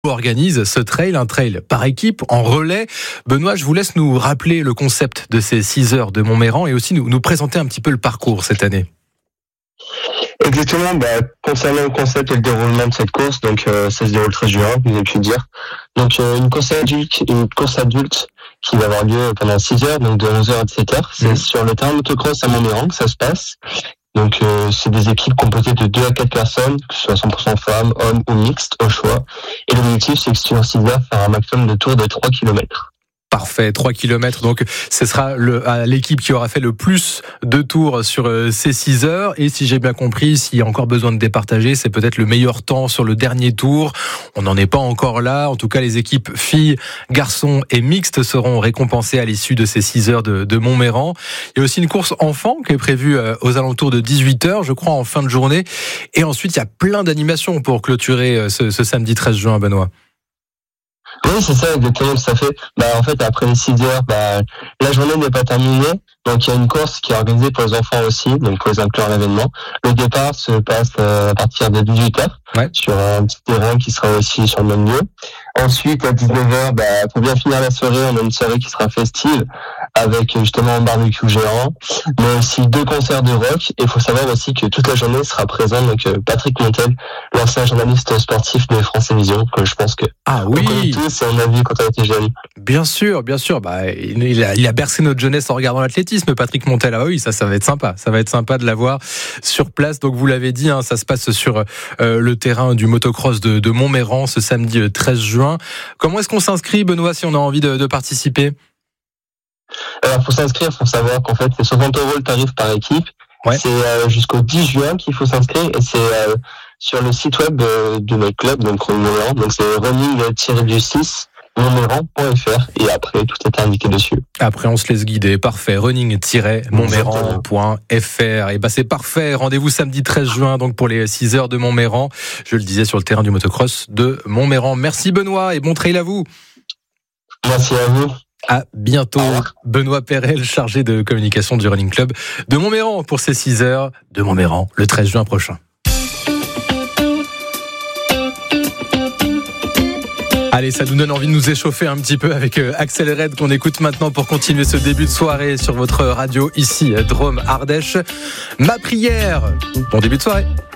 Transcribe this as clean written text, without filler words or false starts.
organise ce trail, un trail par équipe, en relais. Benoît, je vous laisse nous rappeler le concept de ces 6 heures de Montméran et aussi nous présenter un petit peu le parcours cette année. Exactement, concernant le concept et le déroulement de cette course, donc ça se déroule le 13 juin, vous avez pu le dire. Donc une course adulte qui va avoir lieu pendant 6 heures, donc de 11h à 17h. C'est sur le terrain de motocross à Montméran que ça se passe. Donc c'est des équipes composées de 2 à 4 personnes, que ce soit 100% femmes, hommes ou mixtes au choix. Et l'objectif, c'est que sur 6 heures, faire un maximum de tours de 3 km. Parfait, 3 km, donc ce sera l'équipe qui aura fait le plus de tours sur ces 6 heures. Et si j'ai bien compris, s'il y a encore besoin de départager, c'est peut-être le meilleur temps sur le dernier tour. On n'en est pas encore là. En tout cas, les équipes filles, garçons et mixtes seront récompensées à l'issue de ces 6 heures de Montméran. Il y a aussi une course enfant qui est prévue aux alentours de 18h, je crois, en fin de journée. Et ensuite, il y a plein d'animations pour clôturer ce samedi 13 juin, Benoît. Oui, c'est ça, exactement, tout à fait. En fait, après les 6 heures, la journée n'est pas terminée. Donc, il y a une course qui est organisée pour les enfants aussi, donc pour les inclure à l'événement. Le départ se passe à partir de 18h, sur un petit terrain qui sera aussi sur le même lieu. Ensuite, à 19h, pour bien finir la soirée, on a une soirée qui sera festive, avec justement un barbecue géant, mais aussi 2 concerts de rock. Et il faut savoir aussi que toute la journée sera présent, donc Patrick Montel, l'ancien journaliste sportif de France Télévisions, que je pense que on connaît tous et on a vu quand on était jeune. Bien sûr. Il a bercé notre jeunesse en regardant l'athlétisme, Patrick Montel. Ah oui, ça va être sympa. Ça va être sympa de l'avoir sur place. Donc vous l'avez dit, ça se passe sur le terrain du motocross de Montméran ce samedi 13 juin. Comment est-ce qu'on s'inscrit, Benoît, si on a envie de participer ? Alors, pour s'inscrire, il faut savoir qu'en fait, c'est 60 € le tarif par équipe. Ouais. C'est jusqu'au 10 juin qu'il faut s'inscrire et c'est sur le site web de notre club, donc Montméran. Donc, c'est running-du6 Montméran.fr et après, tout est indiqué dessus. Après, on se laisse guider. Parfait. running-montméran.fr. Et c'est parfait. Rendez-vous samedi 13 juin, donc pour les 6 heures de Montméran. Je le disais, sur le terrain du motocross de Montméran. Merci, Benoît, et bon trail à vous. Merci à vous. À bientôt. Benoît Perel, chargé de communication du Running Club de Montméran pour ces 6 heures de Montméran le 13 juin prochain. Allez, ça nous donne envie de nous échauffer un petit peu avec Axel Red qu'on écoute maintenant pour continuer ce début de soirée sur votre radio ici, Drôme Ardèche. Ma prière. Bon début de soirée.